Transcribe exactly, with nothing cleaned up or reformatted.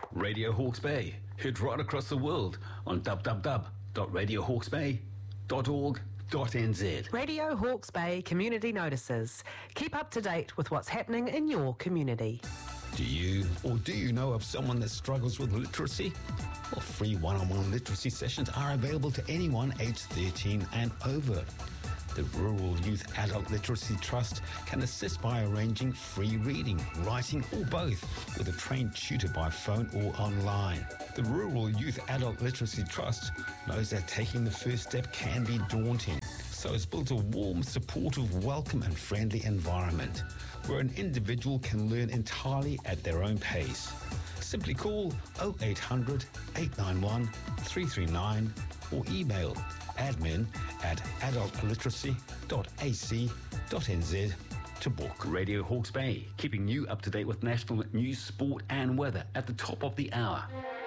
Radio Hawke's Bay, heard right across the world on w w w dot radio hawke's bay dot org dot n z. Radio Hawke's Bay Community Notices. Keep up to date with what's happening in your community. Do you or do you know of someone that struggles with literacy? Well, free one-on-one literacy sessions are available to anyone aged thirteen and over. The Rural Youth Adult Literacy Trust can assist by arranging free reading, writing or both with a trained tutor by phone or online. The Rural Youth Adult Literacy Trust knows that taking the first step can be daunting, so it's built a warm, supportive, welcome and friendly environment where an individual can learn entirely at their own pace. Simply call oh eight hundred, eight nine one, three three nine or email admin at adult literacy dot a c dot n z to book. Radio Hawke's Bay, keeping you up to date with national news, sport and weather at the top of the hour.